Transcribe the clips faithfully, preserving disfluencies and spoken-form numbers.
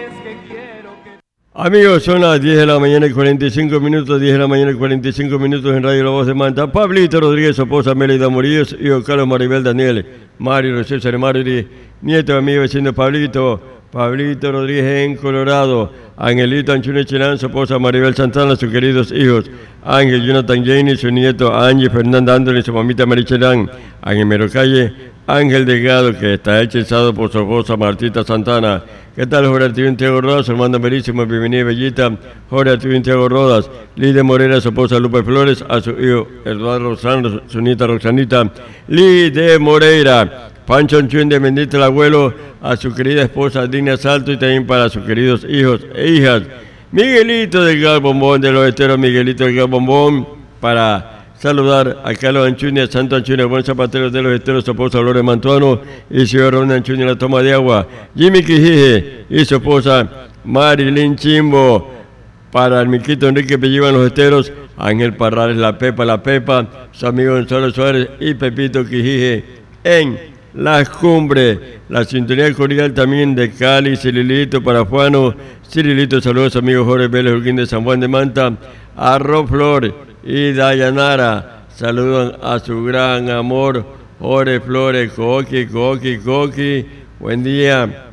Amigos, son las diez de la mañana y cuarenta y cinco minutos, diez de la mañana y cuarenta y cinco minutos en Radio La Voz de Manta. Pablito Rodríguez, Soposa, Mélida Murillos, y Carlos Maribel Daniel, Mario César Mario, nieto, amigo, vecino Pablito, Pablito Rodríguez en Colorado, Angelito Anchune Chinán, Soposa, Maribel Santana, sus queridos hijos, Ángel Jonathan Jane, su nieto, Angie Fernanda Andoni, su mamita Marichelán, Ángel Merocalle, Ángel Delgado, que está hechizado por su esposa Martita Santana. ¿Qué tal, Jorge Arturo Tiago Rodas? Armando Merísimo, bienvenida, Bellita. Jorge Arturo Tiago Rodas, Lidia Morera, su esposa Lupe Flores, a su hijo Eduardo Rosano, su nieta Roxanita. Lidia Moreira, Pancho Anchún de Bendito el Abuelo, a su querida esposa Dina Salto y también para sus queridos hijos e hijas. Miguelito del Bombón de los Esteros, Miguelito del Bombón, para saludar a Carlos Anchuni, a Santo Anchuni, a buen zapatero de los Esteros, su esposa Lore Mantuano y su Ronda Anchuni en la toma de agua. Jimmy Quijije y su esposa Marilyn Chimbo. Para el Miquito Enrique Pelliva en los Esteros, Ángel Parrales, la Pepa, la Pepa, su amigo Gonzalo Suárez y Pepito Quijije en Las Cumbres. La sintonía cordial también de Cali, Cirilito para Juano. Cirilito, saludos amigos Jorge Vélez Urquín de San Juan de Manta. Arroz Flores y Dayanara saludan a su gran amor Jorge Flores, Coqui, Coqui, Coqui. Buen día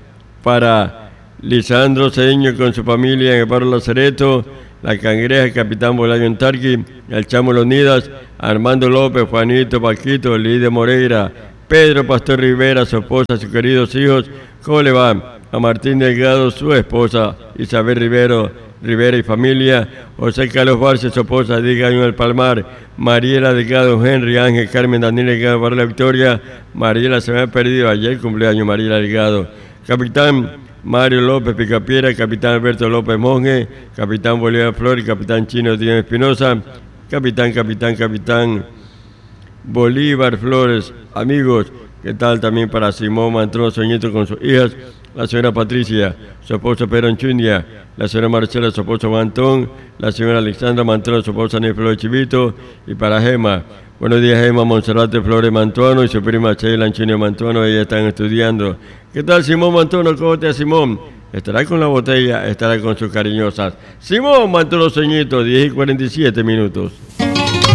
para Lisandro Cedeño con su familia en el barrio Lazareto, la Cangreja, el Capitán Bolaño en Tarqui, el Chamo Leonidas, Armando López, Juanito, Paquito, Lidia Moreira, Pedro Pastor Rivera, su esposa, sus queridos hijos. ¿Cómo le va? A Martín Delgado, su esposa, Isabel Rivero, Rivera y familia, José Carlos Barce, su esposa, Digaño del Palmar, Mariela Delgado, Henry Ángel, Carmen Daniel Delgado, Barra La Victoria. Mariela se me ha perdido ayer cumpleaños, Mariela Delgado. Capitán Mario López Picapiera, Capitán Alberto López Monge, Capitán Bolívar Flores, Capitán Chino Díaz Espinosa, Capitán, Capitán, Capitán Bolívar Flores. Amigos, ¿qué tal también para Simón Mantrón, su nieto con sus hijas? La señora Patricia, su esposo Pedro Anchundia, la señora Marcela, su esposo Mantón, la señora Alexandra Mantón, su esposa Ney Flores Chivito, y para Gema. Buenos días, Gema Monserrate Flores Mantuano y su prima Sheila Anchunio Mantuano, ellas están estudiando. ¿Qué tal, Simón Mantuano? ¿Cómo está, Simón? Estará con la botella, estará con sus cariñosas. Simón Mantuano, señito, diez y cuarenta y siete minutos.